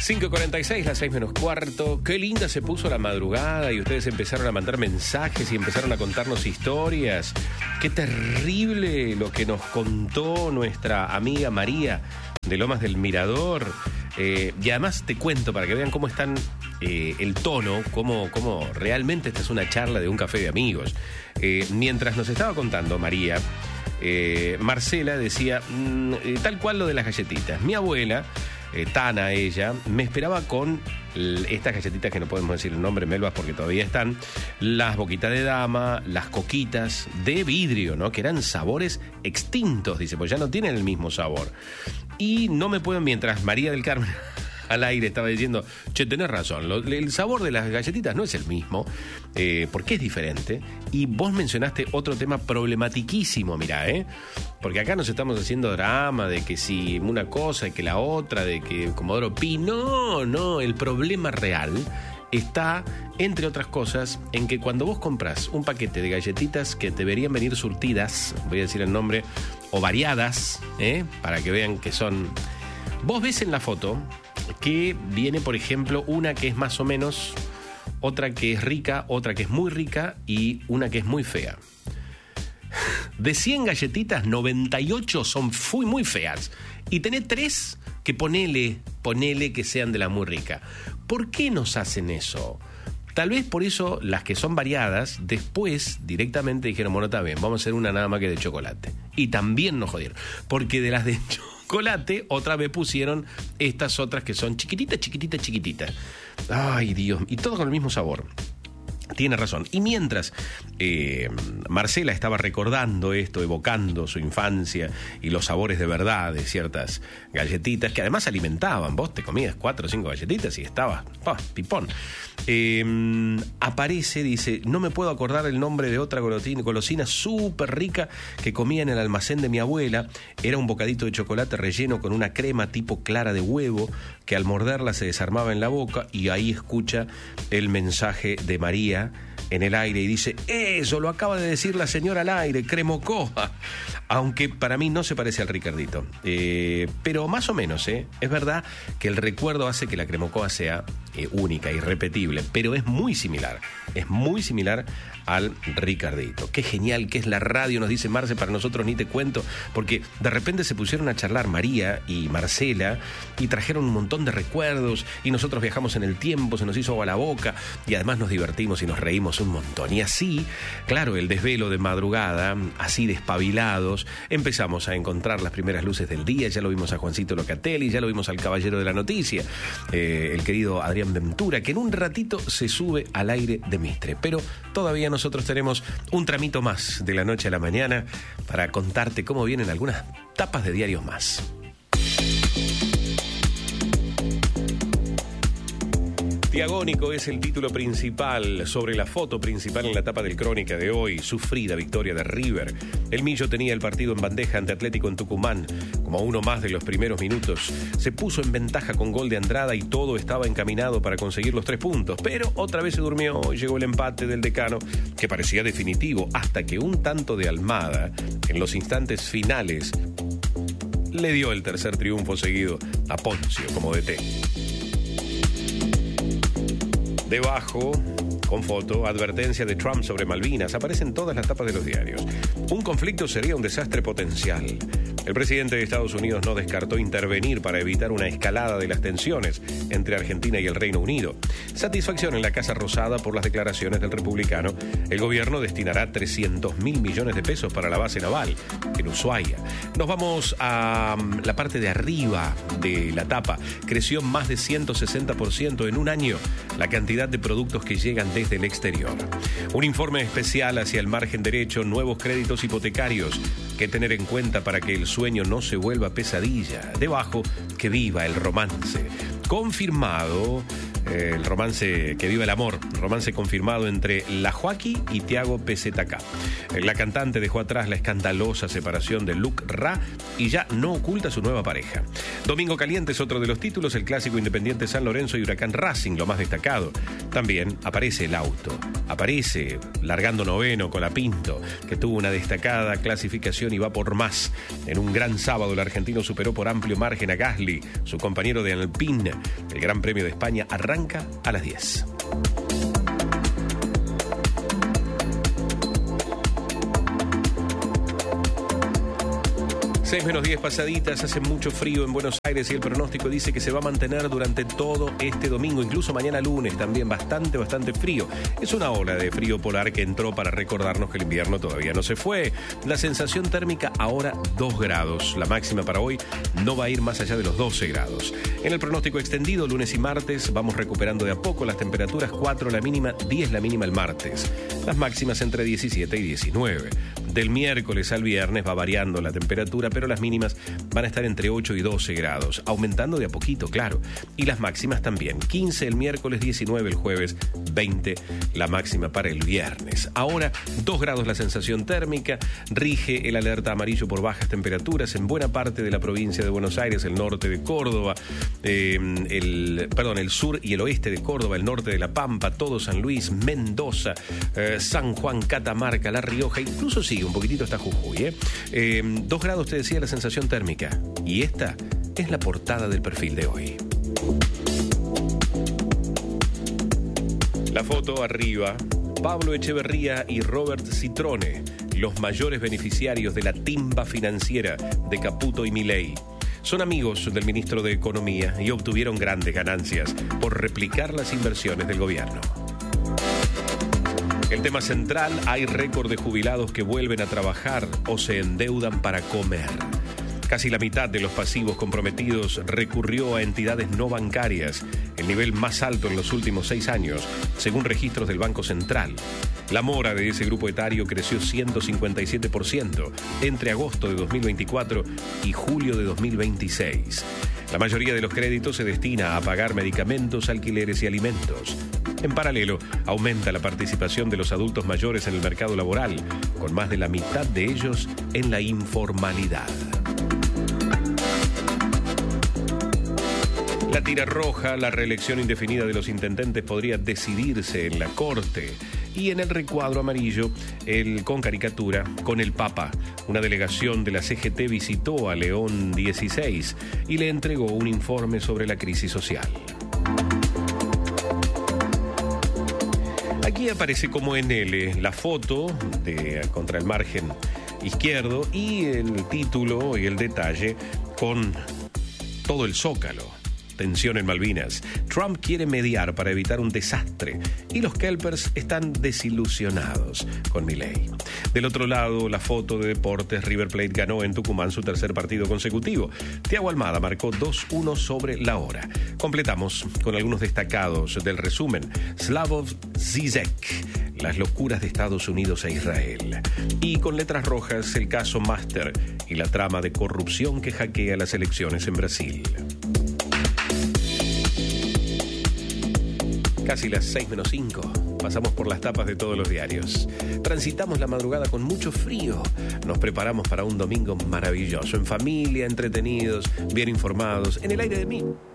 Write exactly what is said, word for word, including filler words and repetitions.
cinco cuarenta y seis, las seis menos cuarto. Qué linda se puso la madrugada y ustedes empezaron a mandar mensajes y empezaron a contarnos historias. Qué terrible lo que nos contó nuestra amiga María de Lomas del Mirador. Eh, y además te cuento para que vean cómo están eh, el tono, cómo, cómo realmente esta es una charla de un café de amigos. Eh, mientras nos estaba contando María, eh, Marcela decía mmm, eh, tal cual lo de las galletitas. Mi abuela, eh, Tana ella, me esperaba con l- estas galletitas que no podemos decir el nombre, Melvas, porque todavía están, las boquitas de dama, las coquitas de vidrio, ¿no? Que eran sabores extintos, dice, pues ya no tienen el mismo sabor. Y no me pueden, mientras María del Carmen al aire estaba diciendo, che, tenés razón, lo, el sabor de las galletitas no es el mismo, eh, porque es diferente. Y vos mencionaste otro tema problematiquísimo, mirá, ¿eh? Porque acá nos estamos haciendo drama de que si una cosa y que la otra, de que Comodoro Pi. No, no, el problema real está, entre otras cosas, en que cuando vos compras un paquete de galletitas que deberían venir surtidas, voy a decir el nombre, o variadas, ¿eh? Para que vean que son... Vos ves en la foto que viene, por ejemplo, una que es más o menos, otra que es rica, otra que es muy rica y una que es muy fea. De cien galletitas, noventa y ocho son muy, muy feas. Y tenés tres que ponele, ponele que sean de la muy rica. ¿Por qué nos hacen eso? Tal vez por eso las que son variadas, después directamente dijeron, bueno, está bien, vamos a hacer una nada más que de chocolate. Y también nos jodieron, porque de las de chocolate otra vez pusieron estas otras que son chiquititas, chiquititas, chiquititas. Ay, Dios, y todo con el mismo sabor. Tiene razón. Y mientras eh, Marcela estaba recordando esto, evocando su infancia y los sabores de verdad de ciertas galletitas que además alimentaban, vos te comías cuatro o cinco galletitas y estabas oh, pipón. Eh, aparece, dice, no me puedo acordar el nombre de otra golosina, golosina súper rica que comía en el almacén de mi abuela. Era un bocadito de chocolate relleno con una crema tipo clara de huevo que al morderla se desarmaba en la boca. Y ahí escucha el mensaje de María en el aire y dice, eso lo acaba de decir la señora al aire, cremocoa. Aunque para mí no se parece al Ricardito, eh, pero más o menos, ¿eh? Es verdad que el recuerdo hace que la cremocoa sea eh, única, irrepetible, pero es muy similar, es muy similar al Ricardito. Qué genial que es la radio, nos dice Marce, para nosotros ni te cuento, porque de repente se pusieron a charlar María y Marcela y trajeron un montón de recuerdos y nosotros viajamos en el tiempo, se nos hizo agua la boca y además nos divertimos y nos reímos un montón. Y así, claro, el desvelo de madrugada, así despabilados, empezamos a encontrar las primeras luces del día. Ya lo vimos a Juancito Locatelli, ya lo vimos al caballero de la noticia, eh, el querido Adrián Ventura, que en un ratito se sube al aire de Mistre. Pero todavía nosotros tenemos un tramito más de la noche a la mañana para contarte cómo vienen algunas tapas de diarios más. Diagónico es el título principal sobre la foto principal en la tapa del Crónica de hoy. Sufrida victoria de River. El Millo tenía el partido en bandeja ante Atlético en Tucumán. Como uno más de los primeros minutos, se puso en ventaja con gol de Andrada y todo estaba encaminado para conseguir los tres puntos. Pero otra vez se durmió y llegó el empate del Decano, que parecía definitivo, hasta que un tanto de Almada, en los instantes finales, le dio el tercer triunfo seguido a Poncio como D T. Debajo, con foto, advertencia de Trump sobre Malvinas. Aparece en todas las tapas de los diarios. Un conflicto sería un desastre potencial. El presidente de Estados Unidos no descartó intervenir para evitar una escalada de las tensiones entre Argentina y el Reino Unido. Satisfacción en la Casa Rosada por las declaraciones del republicano. El gobierno destinará trescientos mil millones de pesos para la base naval en Ushuaia. Nos vamos a la parte de arriba de la tapa. Creció más de ciento sesenta por ciento en un año la cantidad de productos que llegan desde el exterior. Un informe especial hacia el margen derecho, nuevos créditos hipotecarios. ¿Qué tener en cuenta para que el sueño no se vuelva pesadilla? Debajo, que viva el romance. Confirmado, eh, el romance, que viva el amor, romance confirmado entre La Joaquí y Tiago P Z K. La cantante dejó atrás la escandalosa separación de Luc Ra y ya no oculta su nueva pareja. Domingo Caliente es otro de los títulos, el clásico Independiente San Lorenzo y Huracán Racing, lo más destacado. También aparece el auto, aparece largando noveno con la Pinto, que tuvo una destacada clasificación y va por más. En un gran sábado el argentino superó por amplio margen a Gasly, su compañero de Alpine, El Gran Premio de España arranca a las diez. seis menos diez pasaditas, hace mucho frío en Buenos Aires y el pronóstico dice que se va a mantener durante todo este domingo, incluso mañana lunes también bastante, bastante frío. Es una ola de frío polar que entró para recordarnos que el invierno todavía no se fue. La sensación térmica ahora dos grados. La máxima para hoy no va a ir más allá de los doce grados. En el pronóstico extendido, lunes y martes, vamos recuperando de a poco las temperaturas, cuatro la mínima, diez la mínima el martes. Las máximas entre diecisiete y diecinueve. Del miércoles al viernes va variando la temperatura, pero las mínimas van a estar entre ocho y doce grados, aumentando de a poquito, claro. Y las máximas también, quince el miércoles, diecinueve el jueves, veinte la máxima para el viernes. Ahora, dos grados la sensación térmica, rige el alerta amarillo por bajas temperaturas en buena parte de la provincia de Buenos Aires, el norte de Córdoba, eh, el, perdón, el sur y el oeste de Córdoba, el norte de La Pampa, todo San Luis, Mendoza, eh, San Juan, Catamarca, La Rioja, incluso sí, un poquitito hasta Jujuy, ¿eh? Eh, dos grados te decía la sensación térmica. Y esta es la portada del perfil de hoy. La foto arriba, Pablo Echeverría y Robert Citrone, los mayores beneficiarios de la timba financiera de Caputo y Milei. Son amigos del ministro de Economía y obtuvieron grandes ganancias por replicar las inversiones del gobierno. El tema central, hay récord de jubilados que vuelven a trabajar o se endeudan para comer. Casi la mitad de los pasivos comprometidos recurrió a entidades no bancarias, el nivel más alto en los últimos seis años, según registros del Banco Central. La mora de ese grupo etario creció ciento cincuenta y siete por ciento entre agosto de dos mil veinticuatro y julio de dos mil veintiséis. La mayoría de los créditos se destina a pagar medicamentos, alquileres y alimentos. En paralelo, aumenta la participación de los adultos mayores en el mercado laboral, con más de la mitad de ellos en la informalidad. La tira roja, la reelección indefinida de los intendentes podría decidirse en la Corte. Y en el recuadro amarillo, el con caricatura, con el Papa. Una delegación de la C G T visitó a León dieciséis y le entregó un informe sobre la crisis social. Aquí aparece como en L la foto de contra el margen izquierdo y el título y el detalle con todo el zócalo. Tensión en Malvinas. Trump quiere mediar para evitar un desastre y los kelpers están desilusionados con Milei. Del otro lado, la foto de deportes. River Plate ganó en Tucumán su tercer partido consecutivo. Thiago Almada marcó dos uno sobre la hora. Completamos con algunos destacados del resumen. Slavoj Zizek, las locuras de Estados Unidos e Israel. Y con letras rojas, el caso Master y la trama de corrupción que hackea las elecciones en Brasil. Casi las seis menos cinco. Pasamos por las tapas de todos los diarios. Transitamos la madrugada con mucho frío. Nos preparamos para un domingo maravilloso. En familia, entretenidos, bien informados. En el aire de mí.